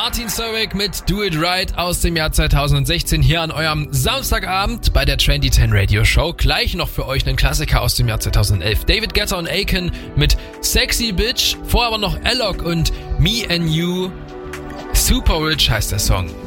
Martin Solveig mit Do It Right aus dem Jahr 2016 hier an eurem Samstagabend bei der Trendy 10 Radio Show. Gleich noch für euch einen Klassiker aus dem Jahr 2011. David Guetta und Aiken mit Sexy Bitch. Vorher aber noch Alok und Me and You. Super Rich heißt der Song.